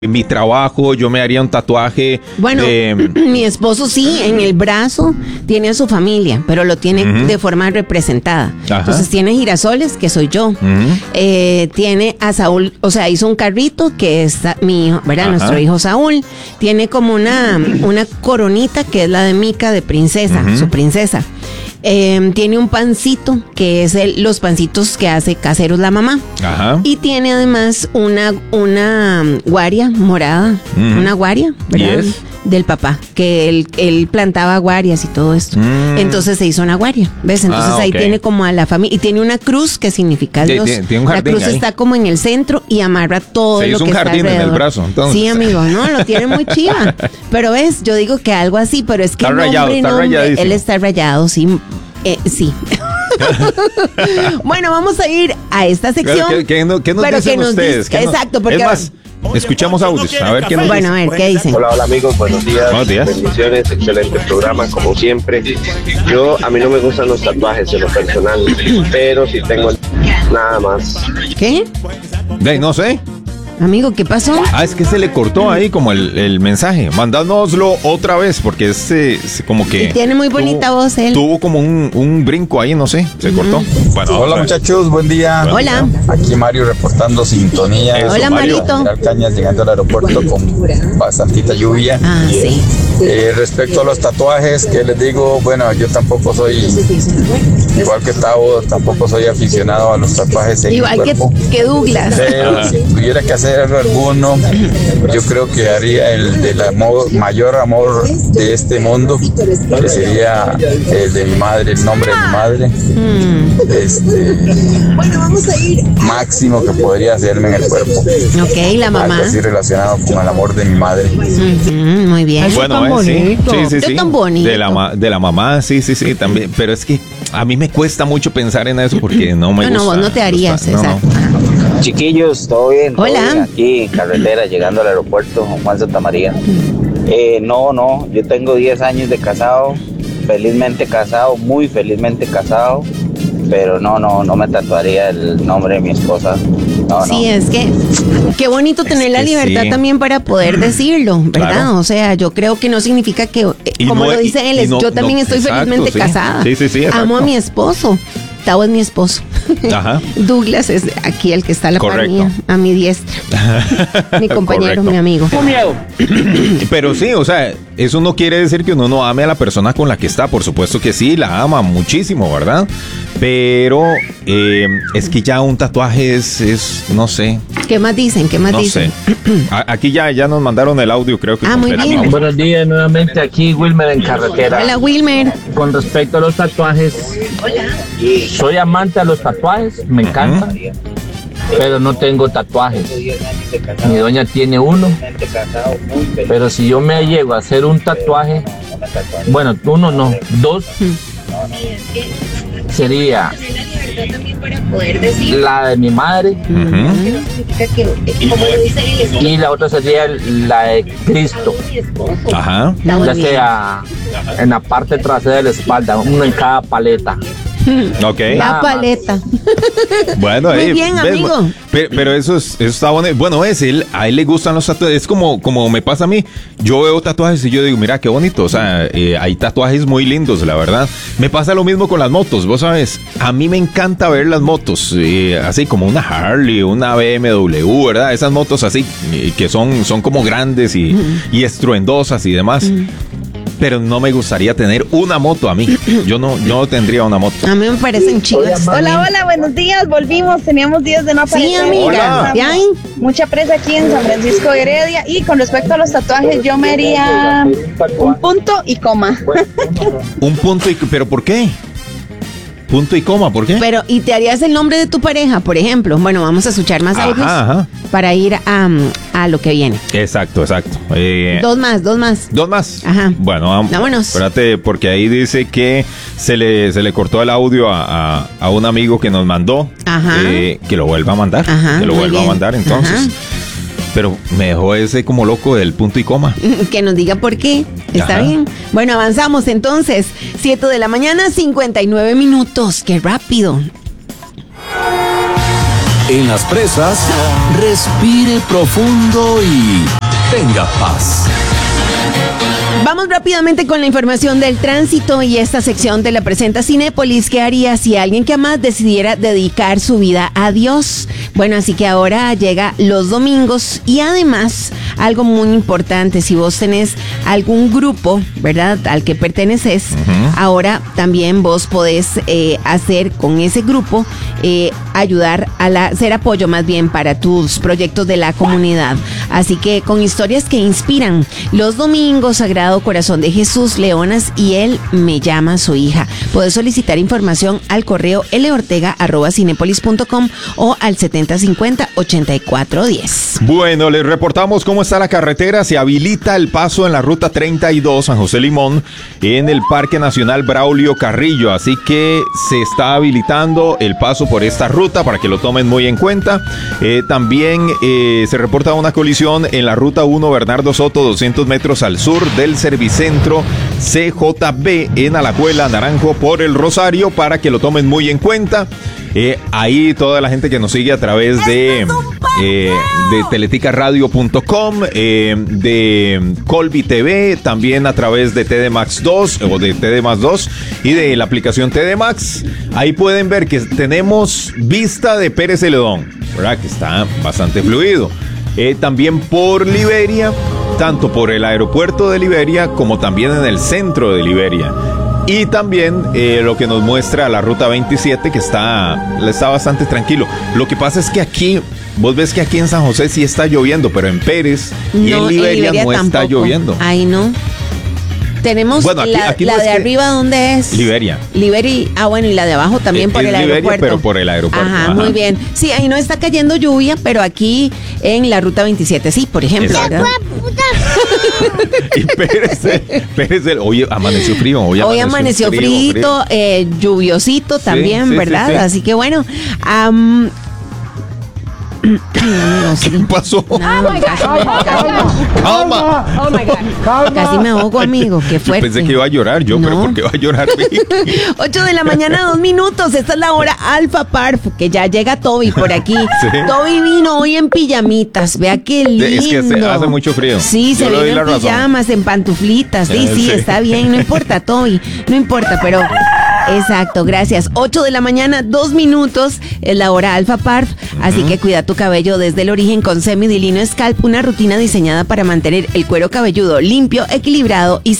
mi trabajo, yo me haría un tatuaje. Bueno, mi esposo sí, en el brazo tiene a su familia, pero lo tiene de forma representada. Ajá. Entonces tiene girasoles, que soy yo. Tiene a Saúl, o sea, hizo un carrito que es mi hijo, ¿verdad? Ajá. Nuestro hijo Saúl. Tiene como una coronita que es la de Mica, de princesa, su princesa. Tiene un pancito que es los pancitos que hace caseros la mamá. Ajá. Y tiene además una guaria morada, una guaria, ¿verdad? Yes. Del papá, que él plantaba guarias y todo esto. Entonces se hizo una guaria, ¿ves? Entonces ahí tiene como a la familia, y tiene una cruz que significa Dios. Tiene un jardín. La cruz ahí está como en el centro y amarra todo lo que está alrededor. Se hizo un jardín en el brazo, entonces. Sí, amigo, no, lo tiene muy chiva. Pero ves, yo digo que algo así, pero es que está rayado, él está rayado, sí. Sí. Bueno, vamos a ir a esta sección. ¿Qué nos dicen ustedes? Exacto, porque... Es más, escuchamos audios, a ver qué nos dicen. Bueno, a ver, ¿qué dicen? Hola amigos, buenos días. Buenos días. Bendiciones, excelente programa, como siempre. A mí no me gustan los tatuajes en lo personal, pero sí tengo nada más. ¿Qué? No sé. Amigo, ¿qué pasó? Es que se le cortó ahí como el mensaje. Mandándoslo otra vez, porque como que... Y tiene muy bonita voz él. Tuvo como un brinco ahí, no sé, se cortó. Bueno, hola muchachos, buen día. Hola. Aquí Mario reportando sintonía. Eso, hola Marito. Cañas llegando al aeropuerto con bastantita lluvia. Sí. Respecto a los tatuajes, ¿qué les digo? Bueno, yo tampoco soy, igual que Tavo, tampoco soy aficionado a los tatuajes en igual el cuerpo. que Douglas. Pero si tuviera que hacer alguno, yo creo que haría el del mayor amor de este mundo, que sería el de mi madre, el nombre de mi madre. Bueno, vamos a ir. Máximo que podría hacerme en el cuerpo. Ok, la mamá. Algo así relacionado con el amor de mi madre. Muy bien. Bueno, sí. Tan bonito. De la mamá, sí, también. Pero es que a mí me cuesta mucho pensar en eso porque no me gusta. No, vos no te harías, exacto. Chiquillos, ¿todo bien? Hola. ¿Todo bien? Aquí en carretera, llegando al aeropuerto, Juan Santa María. No, yo tengo 10 años de casado, felizmente casado, muy felizmente casado, pero no me tatuaría el nombre de mi esposa. Sí, es que qué bonito tener la libertad también para poder decirlo, ¿verdad? Claro. O sea, yo creo que no significa que, como lo dice él, yo también estoy felizmente casada. Sí, amo a mi esposo. Tavo es mi esposo. Ajá. Douglas es aquí el que está a la par mía, a mi diestra. Mi compañero, mi amigo. Con miedo. Pero sí, o sea, eso no quiere decir que uno no ame a la persona con la que está. Por supuesto que sí, la ama muchísimo, ¿verdad? Pero es que ya un tatuaje es no sé. ¿Qué más dicen? No sé. Aquí ya nos mandaron el audio, creo que. Muy bien. Buenos días, nuevamente aquí Wilmer en carretera. Hola, Wilmer. Con respecto a los tatuajes, soy amante a los tatuajes, me encanta, pero no tengo tatuajes. Mi doña tiene uno, pero si yo me llego a hacer un tatuaje, bueno, uno no, dos, sería la de mi madre y la otra sería la de Cristo. Ajá. Ya sea en la parte trasera de la espalda, uno en cada paleta. Okay. La paleta. Bueno, muy bien, amigo. Pero eso está bonito. Bueno, a él le gustan los tatuajes. Es como me pasa a mí. Yo veo tatuajes y yo digo, mira, qué bonito. O sea, hay tatuajes muy lindos, la verdad. Me pasa lo mismo con las motos, vos sabes. A mí me encanta ver las motos, así como una Harley, una BMW, ¿verdad? Esas motos así, que son como grandes y estruendosas y demás. Pero no me gustaría tener una moto a mí. Yo no tendría una moto. A mí me parecen chicas. Hola, buenos días. Volvimos. Teníamos días de no aparecer. Sí, amiga. Mucha presa aquí en San Francisco de Heredia. Y con respecto a los tatuajes, yo me haría un punto y coma. Un punto y... ¿Pero por qué? Punto y coma, ¿por qué? Pero, ¿y te harías el nombre de tu pareja, por ejemplo? Bueno, vamos a escuchar más audios para ir a lo que viene. Exacto. Dos más. Ajá. Bueno, vámonos. Espérate, porque ahí dice que se le cortó el audio a un amigo que nos mandó. Que lo vuelva a mandar. Que lo vuelva a mandar, entonces. Ajá. Pero me dejó ese como loco del punto y coma. Que nos diga por qué. Está bien. Bueno, avanzamos entonces. 7 de la mañana, 59 minutos. ¡Qué rápido! En las presas, respire profundo y tenga paz. Vamos rápidamente con la información del tránsito y esta sección te la presenta Cinépolis. ¿Qué haría si alguien que amas decidiera dedicar su vida a Dios? Bueno, así que ahora llega los domingos y además algo muy importante, si vos tenés algún grupo, ¿verdad?, al que perteneces, ahora también vos podés hacer con ese grupo, ayudar a ser apoyo más bien para tus proyectos de la comunidad. Así que con historias que inspiran, los domingos, Sagrado Corazón de Jesús, Leonas y Él me llama su hija. Puedes solicitar información al correo lortega@cinepolis.com o al 7050-8410. Bueno, les reportamos cómo está la carretera. Se habilita el paso en la ruta 32 San José Limón en el Parque Nacional Braulio Carrillo. Así que se está habilitando el paso por esta ruta para que lo tomen muy en cuenta. También se reporta una colisión en la ruta 1 Bernardo Soto, 200 metros al sur del Servicentro CJB en Alajuela, Naranjo por el Rosario, para que lo tomen muy en cuenta. Ahí toda la gente que nos sigue a través de teleticaradio.com, de Colby TV, también a través de TD Max 2 o de TD Max 2 y de la aplicación TD Max. Ahí pueden ver que tenemos vista de Pérez Celedón, ¿verdad?, que está bastante fluido. También por Liberia, tanto por el aeropuerto de Liberia como también en el centro de Liberia. Y también lo que nos muestra la ruta 27, que está bastante tranquilo. Lo que pasa es que aquí, vos ves que aquí en San José sí está lloviendo, pero en Pérez y en Liberia no tampoco está lloviendo. Ahí no. Tenemos bueno, aquí la de arriba, ¿dónde es? Liberia. Bueno, y la de abajo también por el Liberia, aeropuerto. Pero por el aeropuerto. Ajá, muy bien. Sí, ahí no está cayendo lluvia, pero aquí en la ruta 27 sí, por ejemplo. ¿Verdad? Y Pérez, hoy amaneció frío. Hoy amaneció frío, lluviosito también, sí, ¿verdad? Sí. Así que bueno, ¿qué pasó? Calma. Oh my God. Casi me ahogo, amigo. Qué fuerte. Yo pensé que iba a llorar yo, pero ¿por qué va a llorar? 8 de la mañana, 2 minutos. Esta es la hora Alfa Parf, que ya llega Toby por aquí. ¿Sí? Toby vino hoy en pijamitas. Vea qué lindo. Es que hace mucho frío. Sí, se vino en pijamas, en pantuflitas. Sí, está bien. No importa, Toby. No importa, pero... Exacto, gracias. 8 de la mañana, 2 minutos, es la hora Alfa Parf, así que cuida tu cabello desde el origen con Semidilino Scalp, una rutina diseñada para mantener el cuero cabelludo limpio, equilibrado y